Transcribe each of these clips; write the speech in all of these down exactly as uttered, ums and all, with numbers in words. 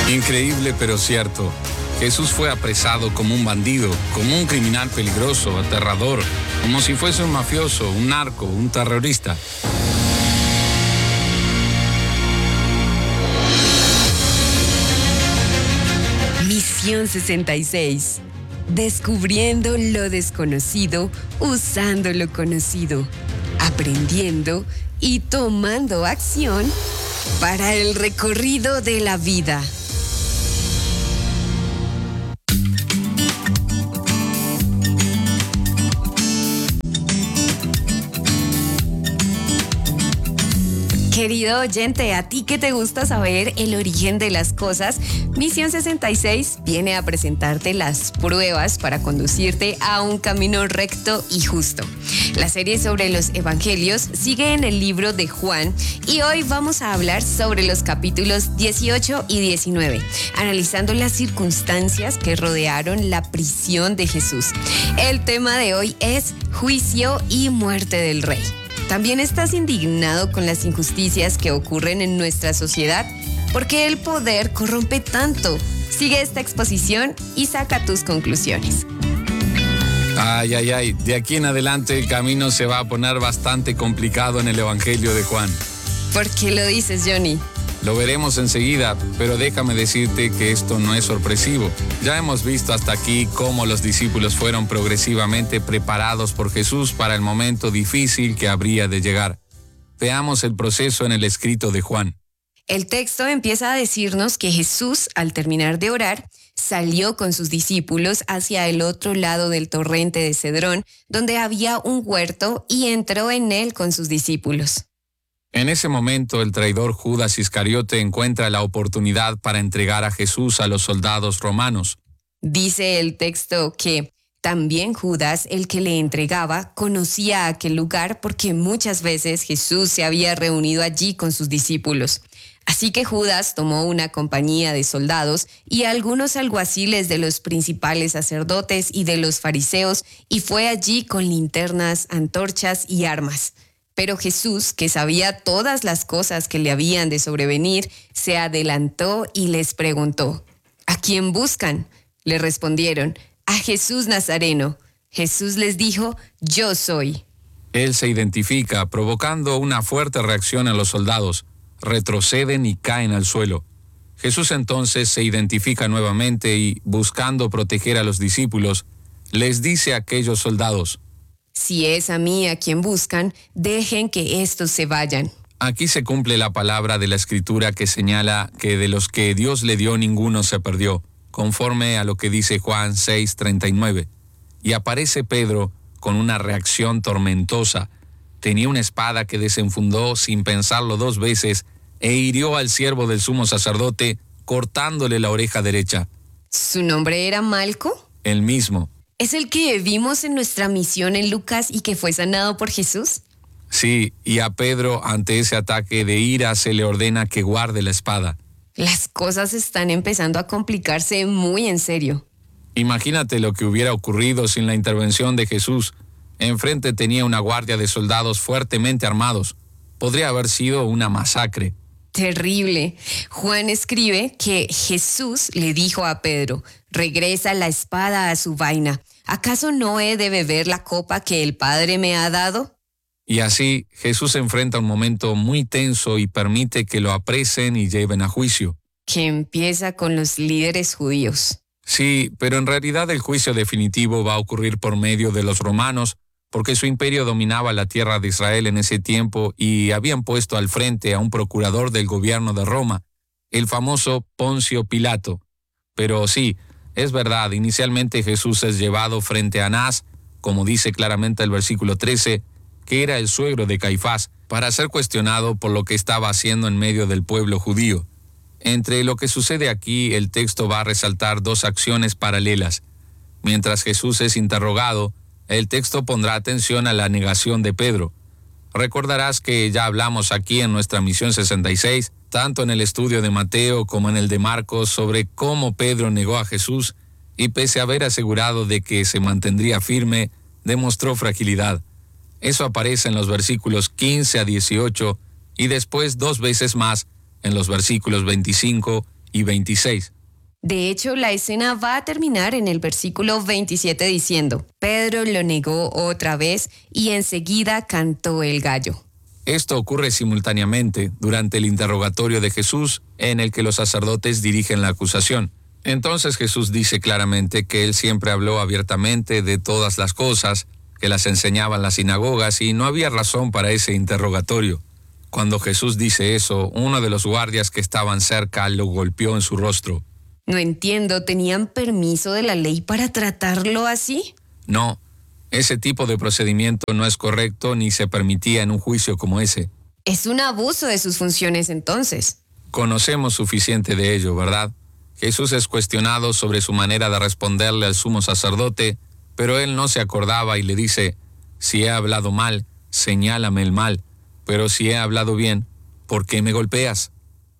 Increíble pero cierto. Jesús fue apresado como un bandido, como un criminal peligroso, aterrador, como si fuese un mafioso, un narco, un terrorista. Misión sesenta y seis. Descubriendo lo desconocido, usando lo conocido, aprendiendo y tomando acción para el recorrido de la vida. Querido oyente, a ti que te gusta saber el origen de las cosas, Misión sesenta y seis viene a presentarte las pruebas para conducirte a un camino recto y justo. La serie sobre los evangelios sigue en el libro de Juan y hoy vamos a hablar sobre los capítulos dieciocho y diecinueve, analizando las circunstancias que rodearon la prisión de Jesús. El tema de hoy es juicio y muerte del rey. ¿También estás indignado con las injusticias que ocurren en nuestra sociedad? ¿Por qué el poder corrompe tanto? Sigue esta exposición y saca tus conclusiones. Ay, ay, ay, de aquí en adelante el camino se va a poner bastante complicado en el Evangelio de Juan. ¿Por qué lo dices, Johnny? Lo veremos enseguida, pero déjame decirte que esto no es sorpresivo. Ya hemos visto hasta aquí cómo los discípulos fueron progresivamente preparados por Jesús para el momento difícil que habría de llegar. Veamos el proceso en el escrito de Juan. El texto empieza a decirnos que Jesús, al terminar de orar, salió con sus discípulos hacia el otro lado del torrente de Cedrón, donde había un huerto, y entró en él con sus discípulos. En ese momento, el traidor Judas Iscariote encuentra la oportunidad para entregar a Jesús a los soldados romanos. Dice el texto que también Judas, el que le entregaba, conocía aquel lugar porque muchas veces Jesús se había reunido allí con sus discípulos. Así que Judas tomó una compañía de soldados y algunos alguaciles de los principales sacerdotes y de los fariseos y fue allí con linternas, antorchas y armas. Pero Jesús, que sabía todas las cosas que le habían de sobrevenir, se adelantó y les preguntó: ¿A quién buscan? Le respondieron: a Jesús Nazareno. Jesús les dijo: yo soy. Él se identifica, provocando una fuerte reacción en los soldados. Retroceden y caen al suelo. Jesús entonces se identifica nuevamente y, buscando proteger a los discípulos, les dice a aquellos soldados: si es a mí a quien buscan, dejen que estos se vayan. Aquí se cumple la palabra de la Escritura que señala que de los que Dios le dio ninguno se perdió, conforme a lo que dice Juan seis treinta y nueve. Y aparece Pedro con una reacción tormentosa. Tenía una espada que desenfundó sin pensarlo dos veces e hirió al siervo del sumo sacerdote, cortándole la oreja derecha. ¿Su nombre era Malco? El mismo. ¿Es el que vimos en nuestra misión en Lucas y que fue sanado por Jesús? Sí, y a Pedro, ante ese ataque de ira, se le ordena que guarde la espada. Las cosas están empezando a complicarse muy en serio. Imagínate lo que hubiera ocurrido sin la intervención de Jesús. Enfrente tenía una guardia de soldados fuertemente armados. Podría haber sido una masacre. Terrible. Juan escribe que Jesús le dijo a Pedro: regresa la espada a su vaina. ¿Acaso no he de beber la copa que el Padre me ha dado? Y así, Jesús enfrenta un momento muy tenso y permite que lo apresen y lleven a juicio. Que empieza con los líderes judíos. Sí, pero en realidad el juicio definitivo va a ocurrir por medio de los romanos, porque su imperio dominaba la tierra de Israel en ese tiempo y habían puesto al frente a un procurador del gobierno de Roma, el famoso Poncio Pilato. Pero sí, es verdad, inicialmente Jesús es llevado frente a Anás, como dice claramente el versículo trece, que era el suegro de Caifás, para ser cuestionado por lo que estaba haciendo en medio del pueblo judío. Entre lo que sucede aquí, el texto va a resaltar dos acciones paralelas. Mientras Jesús es interrogado, el texto pondrá atención a la negación de Pedro. Recordarás que ya hablamos aquí en nuestra misión sesenta y seis, tanto en el estudio de Mateo como en el de Marcos, sobre cómo Pedro negó a Jesús y pese a haber asegurado de que se mantendría firme, demostró fragilidad. Eso aparece en los versículos quince a dieciocho y después dos veces más en los versículos veinticinco y veintiséis. De hecho, la escena va a terminar en el versículo veintisiete diciendo, Pedro lo negó otra vez y enseguida cantó el gallo. Esto ocurre simultáneamente durante el interrogatorio de Jesús en el que los sacerdotes dirigen la acusación. Entonces Jesús dice claramente que él siempre habló abiertamente de todas las cosas, que las enseñaba en las sinagogas y no había razón para ese interrogatorio. Cuando Jesús dice eso, uno de los guardias que estaban cerca lo golpeó en su rostro. No entiendo, ¿tenían permiso de la ley para tratarlo así? No, ese tipo de procedimiento no es correcto ni se permitía en un juicio como ese. Es un abuso de sus funciones entonces. Conocemos suficiente de ello, ¿verdad? Jesús es cuestionado sobre su manera de responderle al sumo sacerdote, pero él no se acordaba y le dice, si he hablado mal, señálame el mal, pero si he hablado bien, ¿por qué me golpeas?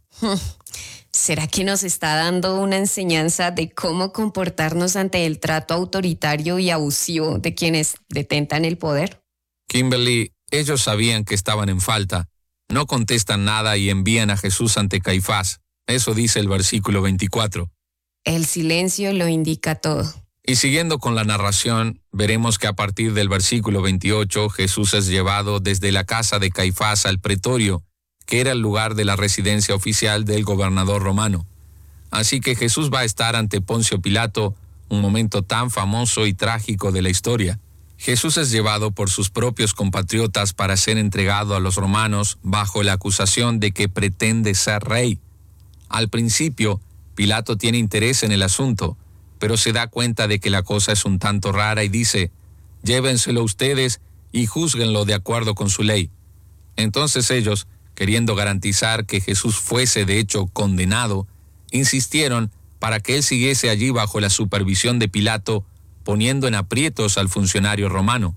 ¿Será que nos está dando una enseñanza de cómo comportarnos ante el trato autoritario y abusivo de quienes detentan el poder? Kimberly, ellos sabían que estaban en falta. No contestan nada y envían a Jesús ante Caifás. Eso dice el versículo veinticuatro. El silencio lo indica todo. Y siguiendo con la narración, veremos que a partir del versículo veintiocho, Jesús es llevado desde la casa de Caifás al pretorio, que era el lugar de la residencia oficial del gobernador romano. Así que Jesús va a estar ante Poncio Pilato, un momento tan famoso y trágico de la historia. Jesús es llevado por sus propios compatriotas para ser entregado a los romanos bajo la acusación de que pretende ser rey. Al principio, Pilato tiene interés en el asunto, pero se da cuenta de que la cosa es un tanto rara y dice, llévenselo ustedes y júzguenlo de acuerdo con su ley. Entonces ellos, queriendo garantizar que Jesús fuese de hecho condenado, insistieron para que él siguiese allí bajo la supervisión de Pilato, poniendo en aprietos al funcionario romano.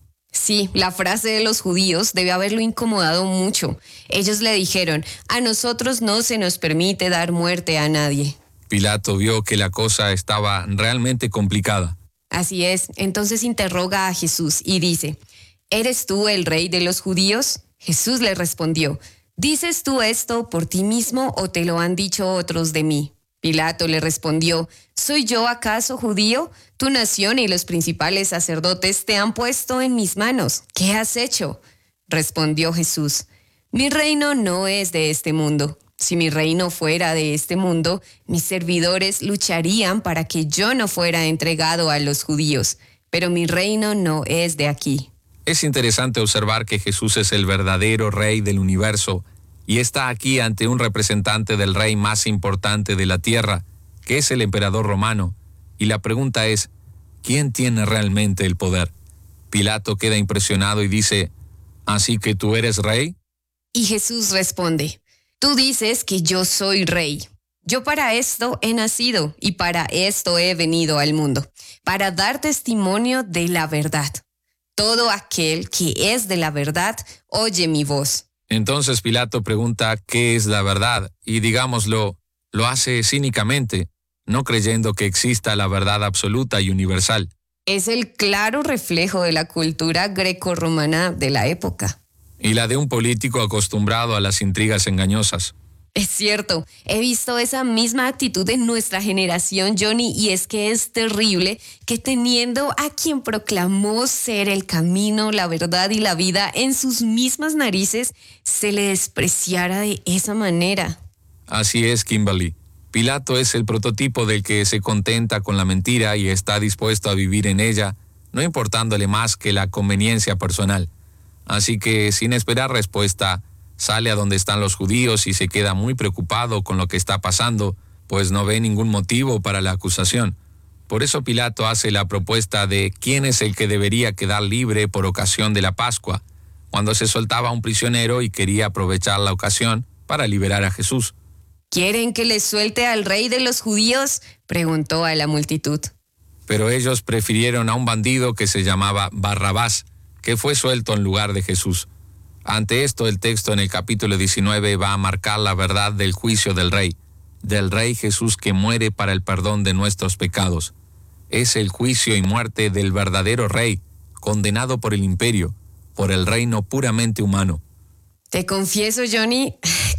Sí, la frase de los judíos debe haberlo incomodado mucho. Ellos le dijeron, a nosotros no se nos permite dar muerte a nadie. Pilato vio que la cosa estaba realmente complicada. Así es, entonces interroga a Jesús y dice, ¿eres tú el rey de los judíos? Jesús le respondió, ¿dices tú esto por ti mismo o te lo han dicho otros de mí? Pilato le respondió, ¿soy yo acaso judío? Tu nación y los principales sacerdotes te han puesto en mis manos. ¿Qué has hecho? Respondió Jesús, mi reino no es de este mundo. Si mi reino fuera de este mundo, mis servidores lucharían para que yo no fuera entregado a los judíos, pero mi reino no es de aquí. Es interesante observar que Jesús es el verdadero rey del universo y está aquí ante un representante del rey más importante de la tierra, que es el emperador romano. Y la pregunta es, ¿quién tiene realmente el poder? Pilato queda impresionado y dice, ¿así que tú eres rey? Y Jesús responde, tú dices que yo soy rey. Yo para esto he nacido y para esto he venido al mundo, para dar testimonio de la verdad. Todo aquel que es de la verdad oye mi voz. Entonces Pilato pregunta qué es la verdad y, digámoslo, lo hace cínicamente, no creyendo que exista la verdad absoluta y universal. Es el claro reflejo de la cultura grecorromana de la época. Y la de un político acostumbrado a las intrigas engañosas. Es cierto, he visto esa misma actitud en nuestra generación, Johnny, y es que es terrible que teniendo a quien proclamó ser el camino, la verdad y la vida en sus mismas narices, se le despreciara de esa manera. Así es, Kimberly. Pilato es el prototipo del que se contenta con la mentira y está dispuesto a vivir en ella, no importándole más que la conveniencia personal. Así que, sin esperar respuesta, sale a donde están los judíos y se queda muy preocupado con lo que está pasando, pues no ve ningún motivo para la acusación. Por eso Pilato hace la propuesta de quién es el que debería quedar libre por ocasión de la Pascua, cuando se soltaba un prisionero y quería aprovechar la ocasión para liberar a Jesús. ¿Quieren que les suelte al rey de los judíos?, preguntó a la multitud. Pero ellos prefirieron a un bandido que se llamaba Barrabás, que fue suelto en lugar de Jesús. Ante esto, el texto en el capítulo diecinueve va a marcar la verdad del juicio del Rey, del Rey Jesús que muere para el perdón de nuestros pecados. Es el juicio y muerte del verdadero Rey, condenado por el imperio, por el reino puramente humano. Te confieso, Johnny,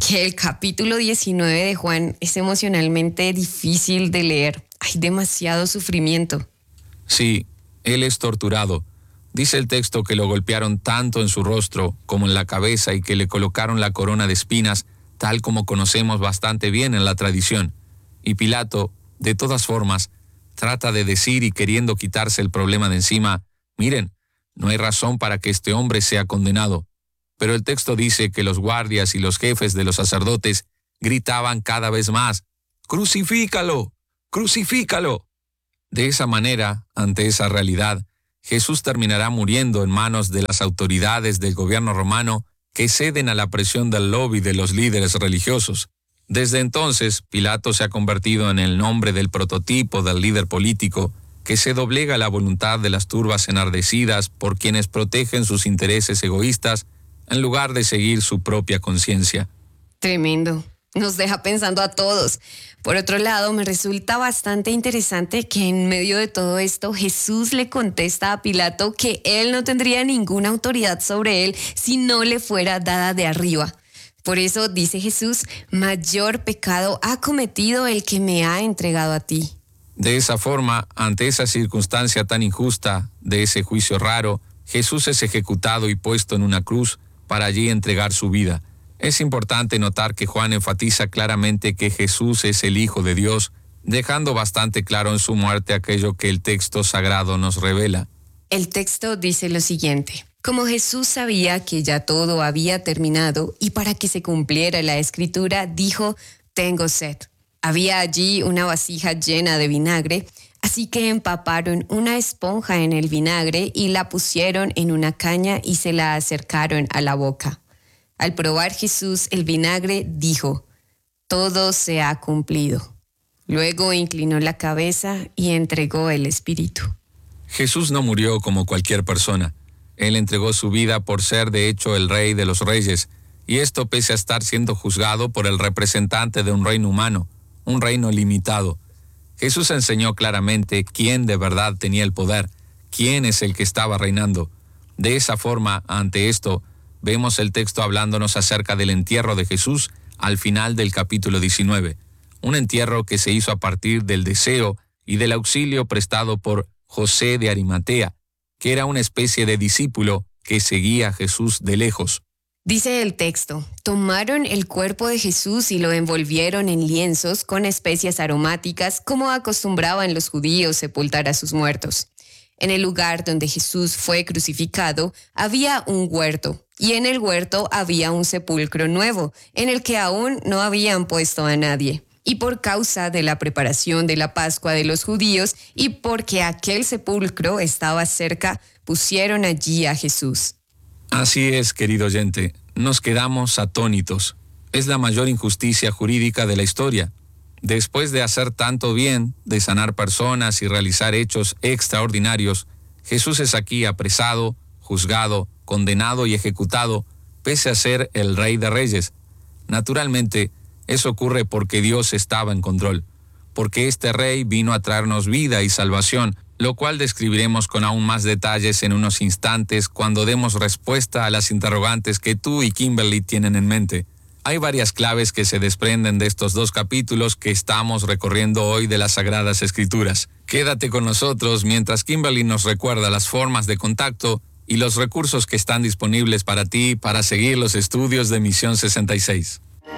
que el capítulo diecinueve de Juan es emocionalmente difícil de leer. Hay demasiado sufrimiento. Sí, él es torturado. Dice el texto que lo golpearon tanto en su rostro como en la cabeza y que le colocaron la corona de espinas, tal como conocemos bastante bien en la tradición. Y Pilato, de todas formas, trata de decir y queriendo quitarse el problema de encima, miren, no hay razón para que este hombre sea condenado. Pero el texto dice que los guardias y los jefes de los sacerdotes gritaban cada vez más, ¡crucifícalo! ¡Crucifícalo! De esa manera, ante esa realidad, Jesús terminará muriendo en manos de las autoridades del gobierno romano que ceden a la presión del lobby de los líderes religiosos. Desde entonces, Pilato se ha convertido en el nombre del prototipo del líder político que se doblega a la voluntad de las turbas enardecidas por quienes protegen sus intereses egoístas en lugar de seguir su propia conciencia. Tremendo. Nos deja pensando a todos. Por otro lado, me resulta bastante interesante que en medio de todo esto Jesús le contesta a Pilato que él no tendría ninguna autoridad sobre él si no le fuera dada de arriba. Por eso dice Jesús, mayor pecado ha cometido el que me ha entregado a ti. De esa forma, ante esa circunstancia tan injusta de ese juicio raro, Jesús es ejecutado y puesto en una cruz para allí entregar su vida. Es importante notar que Juan enfatiza claramente que Jesús es el Hijo de Dios, dejando bastante claro en su muerte aquello que el texto sagrado nos revela. El texto dice lo siguiente: como Jesús sabía que ya todo había terminado y para que se cumpliera la escritura, dijo, tengo sed. Había allí una vasija llena de vinagre, así que empaparon una esponja en el vinagre y la pusieron en una caña y se la acercaron a la boca. Al probar Jesús el vinagre, dijo, todo se ha cumplido. Luego inclinó la cabeza y entregó el espíritu. Jesús no murió como cualquier persona. Él entregó su vida por ser de hecho el Rey de los Reyes, y esto pese a estar siendo juzgado por el representante de un reino humano, un reino limitado. Jesús enseñó claramente quién de verdad tenía el poder, quién es el que estaba reinando. De esa forma, ante esto, vemos el texto hablándonos acerca del entierro de Jesús al final del capítulo diecinueve, un entierro que se hizo a partir del deseo y del auxilio prestado por José de Arimatea, que era una especie de discípulo que seguía a Jesús de lejos. Dice el texto, tomaron el cuerpo de Jesús y lo envolvieron en lienzos con especias aromáticas como acostumbraban los judíos sepultar a sus muertos. En el lugar donde Jesús fue crucificado había un huerto, y en el huerto había un sepulcro nuevo, en el que aún no habían puesto a nadie. Y por causa de la preparación de la Pascua de los judíos y porque aquel sepulcro estaba cerca, pusieron allí a Jesús. Así es, querido oyente, nos quedamos atónitos. Es la mayor injusticia jurídica de la historia. Después de hacer tanto bien, de sanar personas y realizar hechos extraordinarios, Jesús es aquí apresado, juzgado, condenado y ejecutado, pese a ser el Rey de Reyes. Naturalmente, eso ocurre porque Dios estaba en control, porque este Rey vino a traernos vida y salvación, lo cual describiremos con aún más detalles en unos instantes cuando demos respuesta a las interrogantes que tú y Kimberly tienen en mente. Hay varias claves que se desprenden de estos dos capítulos que estamos recorriendo hoy de las Sagradas Escrituras. Quédate con nosotros mientras Kimberly nos recuerda las formas de contacto y los recursos que están disponibles para ti para seguir los estudios de Misión sesenta y seis.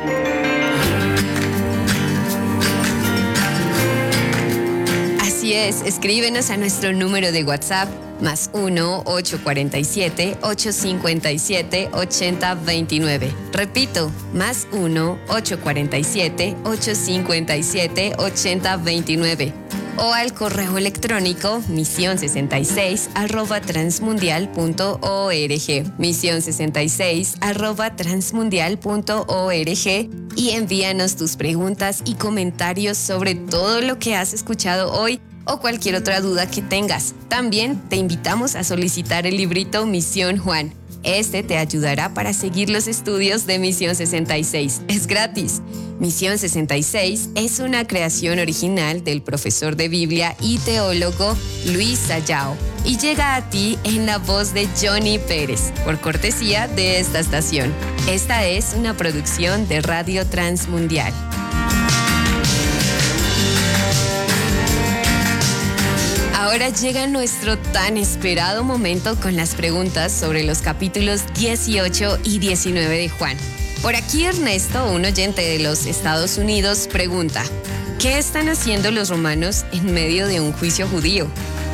Así es, escríbenos a nuestro número de WhatsApp más uno ocho cuatro siete ocho cinco siete ocho cero dos nueve. Repito, más uno ocho cuatro siete ocho cinco siete ocho cero dos nueve. O al correo electrónico misión sesenta y seis arroba transmundial punto org, misión sesenta y seis arroba transmundial punto org, y envíanos tus preguntas y comentarios sobre todo lo que has escuchado hoy o cualquier otra duda que tengas. También te invitamos a solicitar el librito Misión Juan. Este te ayudará para seguir los estudios de Misión sesenta y seis. Es gratis. Misión sesenta y seis es una creación original del profesor de Biblia y teólogo Luis Sayao. y llega a ti en la voz de Johnny Pérez, por cortesía de esta estación. Esta es una producción de Radio Transmundial. Ahora llega nuestro tan esperado momento con las preguntas sobre los capítulos dieciocho y diecinueve de Juan. Por aquí Ernesto, un oyente de los Estados Unidos, pregunta: ¿qué están haciendo los romanos en medio de un juicio judío?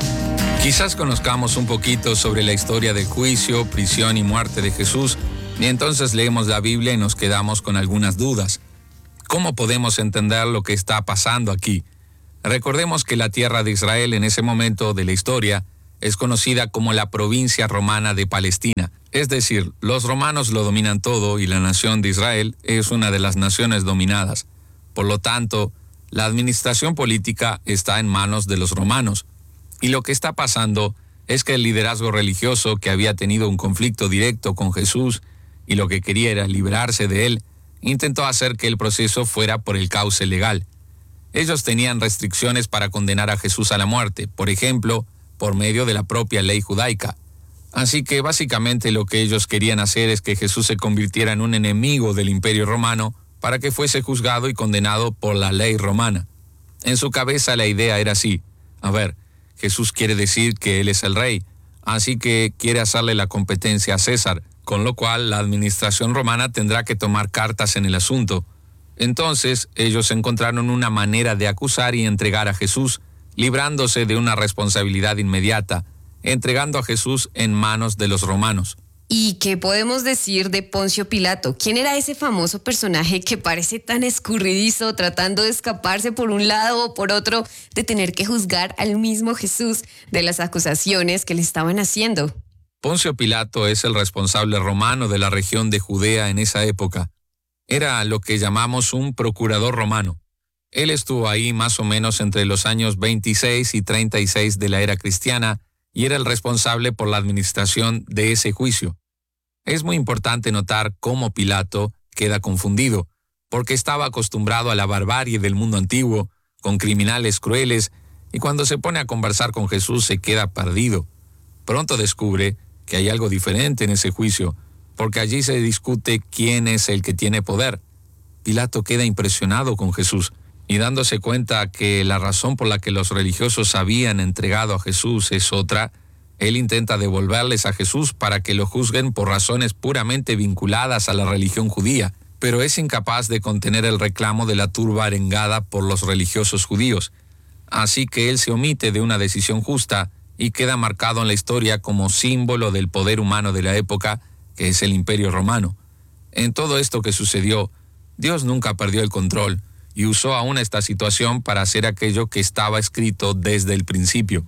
Quizás conozcamos un poquito sobre la historia del juicio, prisión y muerte de Jesús, y entonces leemos la Biblia y nos quedamos con algunas dudas. ¿Cómo podemos entender lo que está pasando aquí? Recordemos que la tierra de Israel en ese momento de la historia es conocida como la provincia romana de Palestina. Es decir, los romanos lo dominan todo y la nación de Israel es una de las naciones dominadas. Por lo tanto, la administración política está en manos de los romanos. Y lo que está pasando es que el liderazgo religioso, que había tenido un conflicto directo con Jesús y lo que quería era liberarse de él, intentó hacer que el proceso fuera por el cauce legal. Ellos tenían restricciones para condenar a Jesús a la muerte, por ejemplo, por medio de la propia ley judaica. Así que básicamente lo que ellos querían hacer es que Jesús se convirtiera en un enemigo del Imperio Romano para que fuese juzgado y condenado por la ley romana. En su cabeza la idea era así: a ver, Jesús quiere decir que Él es el rey, así que quiere hacerle la competencia a César, con lo cual la administración romana tendrá que tomar cartas en el asunto. Entonces, ellos encontraron una manera de acusar y entregar a Jesús, librándose de una responsabilidad inmediata, entregando a Jesús en manos de los romanos. ¿Y qué podemos decir de Poncio Pilato? ¿Quién era ese famoso personaje que parece tan escurridizo, tratando de escaparse por un lado o por otro, de tener que juzgar al mismo Jesús de las acusaciones que le estaban haciendo? Poncio Pilato es el responsable romano de la región de Judea en esa época. Era lo que llamamos un procurador romano. Él estuvo ahí más o menos entre los años veintiséis y treinta y seis de la era cristiana y era el responsable por la administración de ese juicio. Es muy importante notar cómo Pilato queda confundido, porque estaba acostumbrado a la barbarie del mundo antiguo, con criminales crueles, y cuando se pone a conversar con Jesús se queda perdido. Pronto descubre que hay algo diferente en ese juicio, porque allí se discute quién es el que tiene poder. Pilato queda impresionado con Jesús, y dándose cuenta que la razón por la que los religiosos habían entregado a Jesús es otra, él intenta devolverles a Jesús para que lo juzguen por razones puramente vinculadas a la religión judía, pero es incapaz de contener el reclamo de la turba arengada por los religiosos judíos. Así que él se omite de una decisión justa y queda marcado en la historia como símbolo del poder humano de la época, que es el Imperio Romano. En todo esto que sucedió, Dios nunca perdió el control y usó aún esta situación para hacer aquello que estaba escrito desde el principio.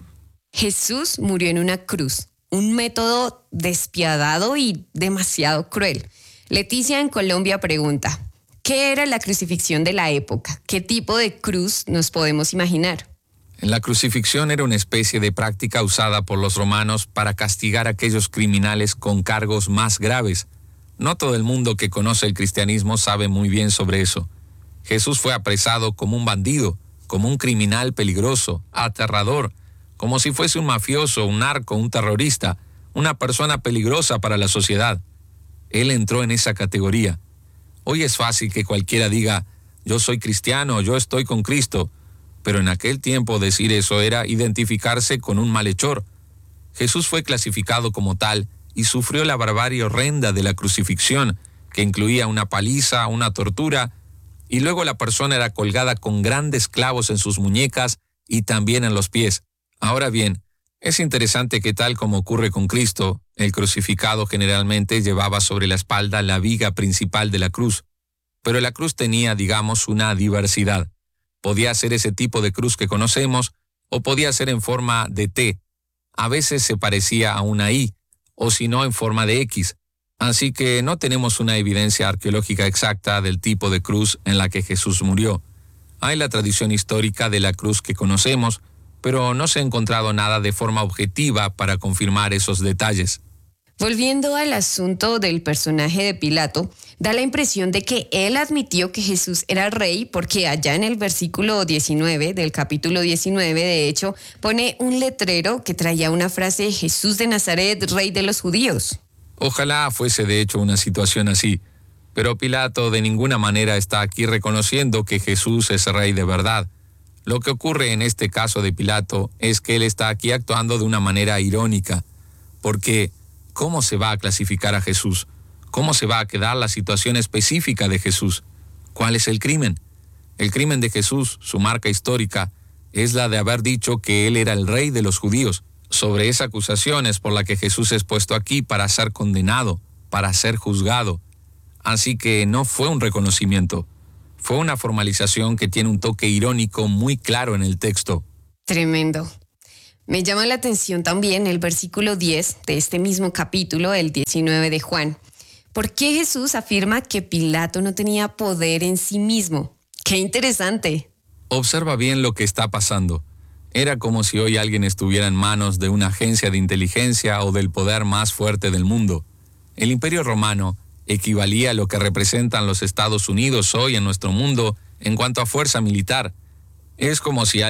Jesús murió en una cruz, un método despiadado y demasiado cruel. Leticia en Colombia pregunta: ¿qué era la crucifixión de la época? ¿Qué tipo de cruz nos podemos imaginar? La crucifixión era una especie de práctica usada por los romanos para castigar a aquellos criminales con cargos más graves. No todo el mundo que conoce el cristianismo sabe muy bien sobre eso. Jesús fue apresado como un bandido, como un criminal peligroso, aterrador, como si fuese un mafioso, un narco, un terrorista, una persona peligrosa para la sociedad. Él entró en esa categoría. Hoy es fácil que cualquiera diga: yo soy cristiano, yo estoy con Cristo. Pero en aquel tiempo decir eso era identificarse con un malhechor. Jesús fue clasificado como tal y sufrió la barbarie horrenda de la crucifixión, que incluía una paliza, una tortura, y luego la persona era colgada con grandes clavos en sus muñecas y también en los pies. Ahora bien, es interesante que tal como ocurre con Cristo, el crucificado generalmente llevaba sobre la espalda la viga principal de la cruz, pero la cruz tenía, digamos, una diversidad. Podía ser ese tipo de cruz que conocemos, o podía ser en forma de T. A veces se parecía a una I, o si no en forma de X. Así que no tenemos una evidencia arqueológica exacta del tipo de cruz en la que Jesús murió. Hay la tradición histórica de la cruz que conocemos, pero no se ha encontrado nada de forma objetiva para confirmar esos detalles. Volviendo al asunto del personaje de Pilato, da la impresión de que él admitió que Jesús era rey porque allá en el versículo diecinueve del capítulo diecinueve, de hecho, pone un letrero que traía una frase: Jesús de Nazaret, rey de los judíos. Ojalá fuese de hecho una situación así, pero Pilato de ninguna manera está aquí reconociendo que Jesús es rey de verdad. Lo que ocurre en este caso de Pilato es que él está aquí actuando de una manera irónica, porque ¿cómo se va a clasificar a Jesús? ¿Cómo se va a quedar la situación específica de Jesús? ¿Cuál es el crimen? El crimen de Jesús, su marca histórica, es la de haber dicho que él era el rey de los judíos. Sobre esa acusación es por la que Jesús es puesto aquí para ser condenado, para ser juzgado. Así que no fue un reconocimiento, fue una formalización que tiene un toque irónico muy claro en el texto. Tremendo. Me llama la atención también el versículo diez de este mismo capítulo, el diecinueve de Juan. ¿Por qué Jesús afirma que Pilato no tenía poder en sí mismo? ¡Qué interesante! Observa bien lo que está pasando. Era como si hoy alguien estuviera en manos de una agencia de inteligencia o del poder más fuerte del mundo. El Imperio Romano equivalía a lo que representan los Estados Unidos hoy en nuestro mundo en cuanto a fuerza militar. Es como si